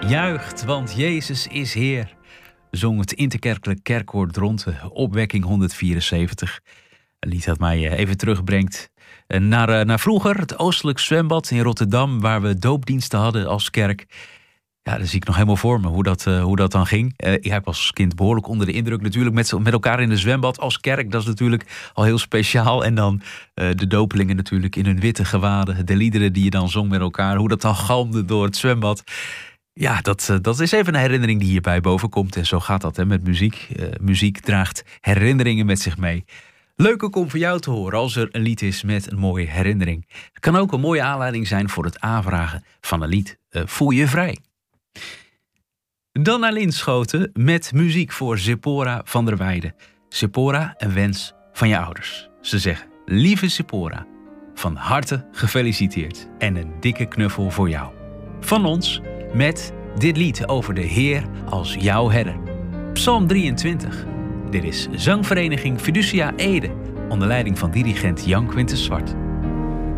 Juicht, want Jezus is Heer, zong het Interkerkelijk Kerkkoor Dronten, opwekking 174. Een lied dat mij even terugbrengt naar vroeger, het Oostelijk Zwembad in Rotterdam, waar we doopdiensten hadden als kerk. Ja, dan zie ik nog helemaal voor me hoe dat dan ging. Ik heb als kind behoorlijk onder de indruk natuurlijk met elkaar in de zwembad als kerk. Dat is natuurlijk al heel speciaal. En dan de dopelingen natuurlijk in hun witte gewaden. De liederen die je dan zong met elkaar. Hoe dat dan galmde door het zwembad. Ja, dat is even een herinnering die hierbij boven komt. En zo gaat dat hè, met muziek. Muziek draagt herinneringen met zich mee. Leuk ook om voor jou te horen als er een lied is met een mooie herinnering. Het kan ook een mooie aanleiding zijn voor het aanvragen van een lied. Voel je vrij. Dan naar Linschoten met muziek voor Zippora van der Weijden. Zippora, een wens van je ouders. Ze zeggen, lieve Zippora, van harte gefeliciteerd en een dikke knuffel voor jou. Van ons met dit lied over de Heer als jouw herder. Psalm 23. Dit is Zangvereniging Fiducia Ede onder leiding van dirigent Jan Quintus Zwart.